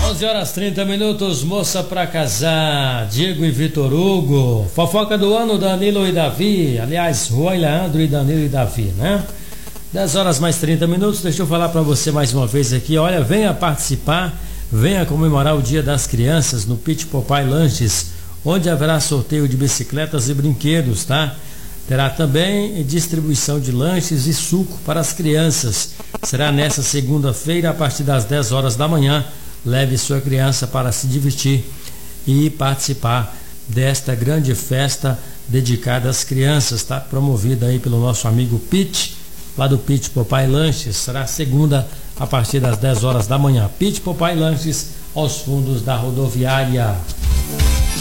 11h30, moça pra casar, Diego e Vitor Hugo. Fofoca do ano, Danilo e Davi. Aliás, Juan Leandro e Danilo e Davi, né? 10h mais 30, deixa eu falar pra você mais uma vez aqui. Olha, venha participar, venha comemorar o Dia das Crianças no Pit Popeye Lanches, onde haverá sorteio de bicicletas e brinquedos, tá? Terá também distribuição de lanches e suco para as crianças. Será nesta segunda-feira, a partir das 10 horas da manhã. Leve sua criança para se divertir e participar desta grande festa dedicada às crianças, tá? Promovida aí pelo nosso amigo Pete, lá do Pit Popeye Lanches. Será segunda, a partir das 10 horas da manhã. Pit Popeye Lanches, aos fundos da rodoviária.